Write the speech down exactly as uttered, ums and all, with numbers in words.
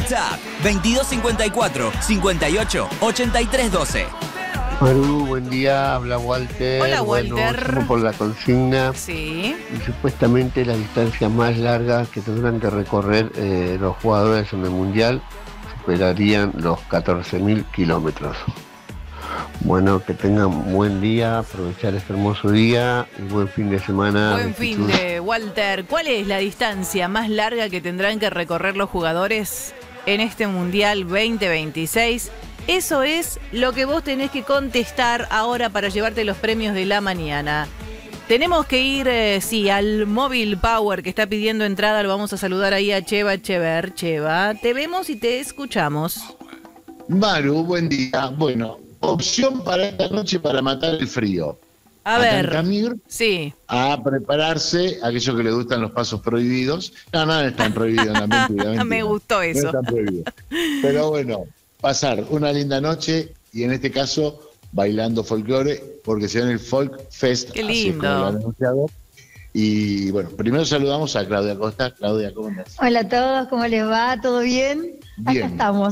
WhatsApp veintidós cincuenta y cuatro, cincuenta y ocho, ochenta y tres doce. Maru, buen día, habla Walter. Hola, bueno, Walter. llamo por la consigna. Sí. Y supuestamente la distancia más larga que tendrán que recorrer eh, los jugadores en el Mundial superarían los catorce mil kilómetros. Bueno, que tengan buen día, aprovechar este hermoso día y buen fin de semana. Buen fin de Walter. ¿Cuál es la distancia más larga que tendrán que recorrer los jugadores en este Mundial veinte veintiséis? Eso es lo que vos tenés que contestar ahora para llevarte los premios de la mañana. Tenemos que ir, eh, sí, al Móvil Power que está pidiendo entrada. Lo vamos a saludar ahí a Cheva Echever. Cheva, te vemos y te escuchamos. Maru, buen día. Bueno, opción para esta noche para matar el frío. A, a ver, Camir, sí. A prepararse, a aquellos que les gustan los pasos prohibidos. No, nada está prohibido en la mentira, mentira. Me gustó eso. No está prohibido. Pero bueno, pasar una linda noche y en este caso bailando folclore, porque se llama el Folk Fest. Qué lindo. Así como lo han anunciado. Y bueno, primero saludamos a Claudia Costa. Claudia, ¿cómo andás? Hola a todos, ¿cómo les va? ¿Todo bien? Bien. Acá estamos.